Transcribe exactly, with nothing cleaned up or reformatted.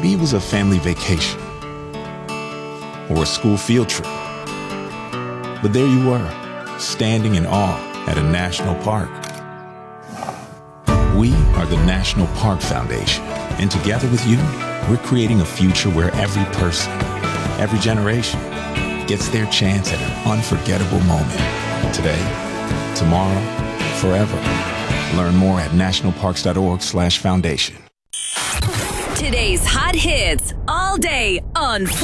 Maybe it was a family vacation or a school field trip. But there you were, standing in awe at a national park. We are the National Park Foundation, and together with you, we're creating a future where every person, every generation, gets their chance at an unforgettable moment. Today, tomorrow, forever. Learn more at nationalparks.org slash foundation. Today's hot hits all day on